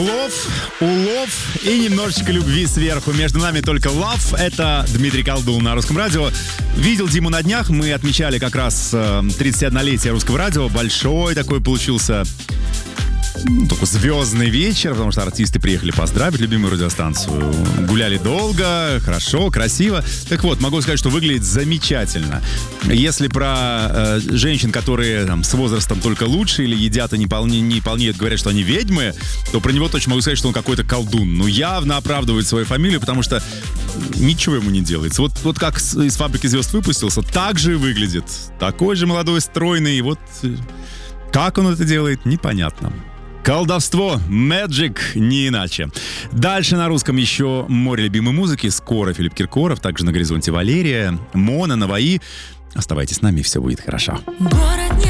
Плов, улов и немножечко любви сверху. Между нами только love. Это Дмитрий Колдун на Русском радио. Видел Диму на днях. Мы отмечали как раз 31-летие Русского радио. Большой такой получился такой звездный вечер, потому что артисты приехали поздравить любимую радиостанцию. Гуляли долго, хорошо, красиво. Так вот, могу сказать, что выглядит замечательно. Если про женщин, которые там, с возрастом только лучше или едят и не полнеют, говорят, что они ведьмы, то про него точно могу сказать, что он какой-то колдун. Ну, явно оправдывает свою фамилию, потому что ничего ему не делается. Вот как из «Фабрики звезд» выпустился, так же и выглядит. Такой же молодой, стройный. И вот как он это делает, непонятно. Колдовство, magic, не иначе. Дальше на русском еще море любимой музыки. Скоро Филипп Киркоров, также на горизонте Валерия, Мона, Наваи. Оставайтесь с нами, все будет хорошо. Город не